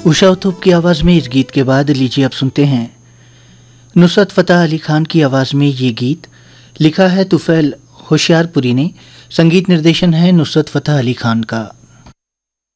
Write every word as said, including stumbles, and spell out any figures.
उषा उत्तुप की आवाज़ में इस गीत के बाद लीजिए आप सुनते हैं नुसरत फ़तेह अली खान की आवाज़ में ये गीत। लिखा है तुफैल होशियारपुरी ने, संगीत निर्देशन है नुसरत फ़तेह अली खान का।